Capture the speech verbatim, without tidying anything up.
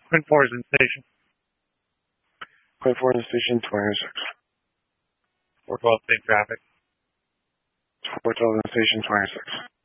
Quinn four is in station. Quinn four in station, twenty-six. four twelve, same traffic. four twelve in station, twenty-six.